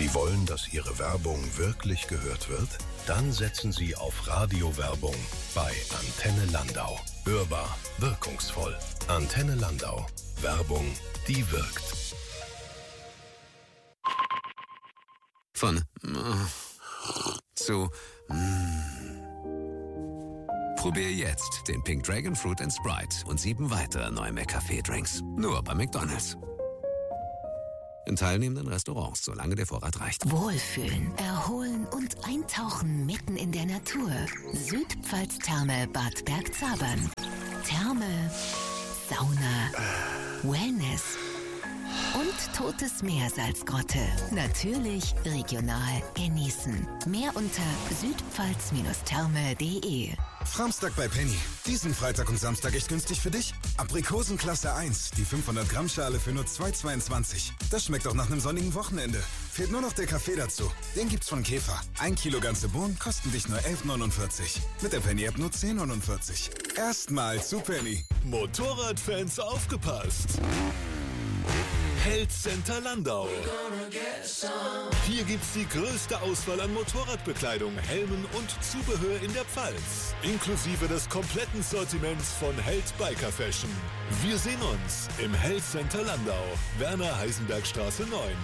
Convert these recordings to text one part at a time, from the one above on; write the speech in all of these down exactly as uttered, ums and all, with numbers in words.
Sie wollen, dass Ihre Werbung wirklich gehört wird? Dann setzen Sie auf Radiowerbung bei Antenne Landau. Hörbar, wirkungsvoll. Antenne Landau. Werbung, die wirkt. Von zu Probier jetzt den Pink Dragon Fruit and Sprite und sieben weitere neue McCafé-Drinks. Nur bei McDonald's. In teilnehmenden Restaurants, solange der Vorrat reicht. Wohlfühlen, erholen und eintauchen mitten in der Natur. Südpfalz Therme Bad Bergzabern. Therme, Sauna, Wellness und Totes Meersalzgrotte. Natürlich regional genießen. Mehr unter südpfalz Therme punkt de. Framstag bei Penny. Diesen Freitag und Samstag echt günstig für dich? Aprikosenklasse eins, die fünfhundert Gramm Schale für nur zwei Euro zweiundzwanzig. Das schmeckt auch nach einem sonnigen Wochenende. Fehlt nur noch der Kaffee dazu. Den gibt's von Käfer. Ein Kilo ganze Bohnen kosten dich nur elf neunundvierzig. Mit der Penny-App nur zehn neunundvierzig. Erstmal zu Penny. Motorradfans aufgepasst! Health Center Landau. Hier gibt's die größte Auswahl an Motorradbekleidung, Helmen und Zubehör in der Pfalz. Inklusive des kompletten Sortiments von Health Biker Fashion. Wir sehen uns im Health Center Landau, Werner-Heisenberg-Straße neun.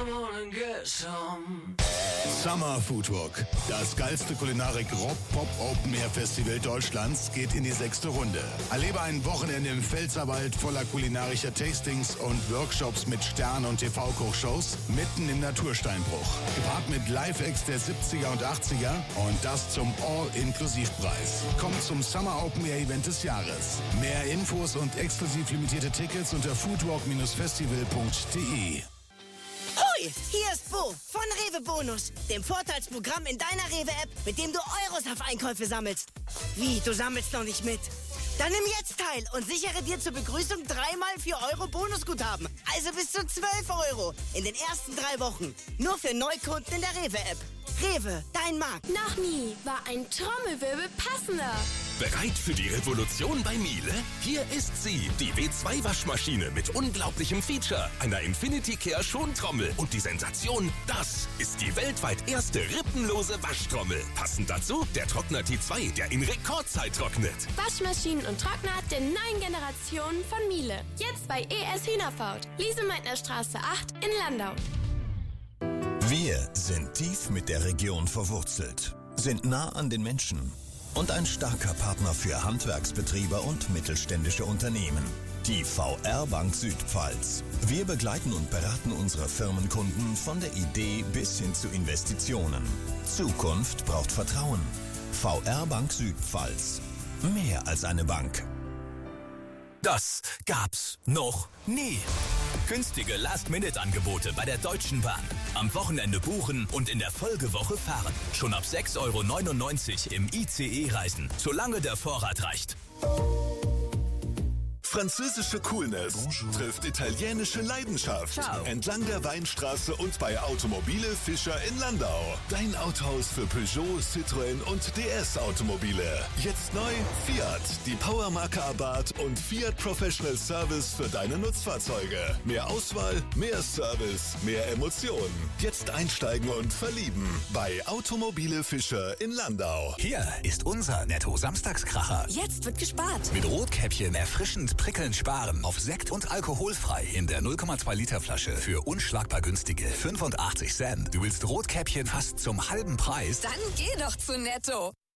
Summer Food Walk. Das geilste Kulinarik-Rock-Pop-Open-Air-Festival Deutschlands geht in die sechste Runde. Erlebe ein Wochenende im Pfälzerwald voller kulinarischer Tastings und Workshops mit Stern- und T V-Kochshows mitten im Natursteinbruch. Gepaart mit Live-Acts der siebziger und achtziger und das zum All-Inklusiv-Preis. Kommt zum Summer Open Air Event des Jahres. Mehr Infos und exklusiv limitierte Tickets unter foodwalk festival punkt de. Hoi, hier ist Bo von Rewe Bonus, dem Vorteilsprogramm in deiner Rewe-App, mit dem du Euros auf Einkäufe sammelst. Wie, du sammelst noch nicht mit? Dann nimm jetzt teil und sichere dir zur Begrüßung dreimal vier Euro Bonusguthaben. Also bis zu zwölf Euro in den ersten drei Wochen. Nur für Neukunden in der Rewe-App. Rewe, dein Markt. Noch nie war ein Trommelwirbel passender. Bereit für die Revolution bei Miele? Hier ist sie, die W zwei Waschmaschine mit unglaublichem Feature, einer Infinity Care Schontrommel. Und die Sensation, das ist die weltweit erste rippenlose Waschtrommel. Passend dazu der Trockner T zwei, der in Rekordzeit trocknet. Waschmaschinen und Trockner der neuen Generation von Miele. Jetzt bei E S Hühnerfaut, Liesemeitner Straße acht in Landau. Wir sind tief mit der Region verwurzelt, sind nah an den Menschen und ein starker Partner für Handwerksbetriebe und mittelständische Unternehmen. Die V R Bank Südpfalz. Wir begleiten und beraten unsere Firmenkunden von der Idee bis hin zu Investitionen. Zukunft braucht Vertrauen. V R Bank Südpfalz. Mehr als eine Bank. Das gab's noch nie. Günstige Last-Minute-Angebote bei der Deutschen Bahn. Am Wochenende buchen und in der Folgewoche fahren. Schon ab sechs Euro neunundneunzig im I C E reisen, solange der Vorrat reicht. Französische Coolness Bonjour. Trifft italienische Leidenschaft. Ciao. Entlang der Weinstraße und bei Automobile Fischer in Landau. Dein Autohaus für Peugeot, Citroën und D S-Automobile. Jetzt neu Fiat, die Powermarke Abarth und Fiat Professional Service für deine Nutzfahrzeuge. Mehr Auswahl, mehr Service, mehr Emotionen. Jetzt einsteigen und verlieben bei Automobile Fischer in Landau. Hier ist unser Netto-Samstagskracher. Jetzt wird gespart. Mit Rotkäppchen erfrischend prickelnd sparen auf Sekt und alkoholfrei in der null Komma zwei Liter Flasche für unschlagbar günstige fünfundachtzig Cent. Du willst Rotkäppchen fast zum halben Preis? Dann geh doch zu Netto.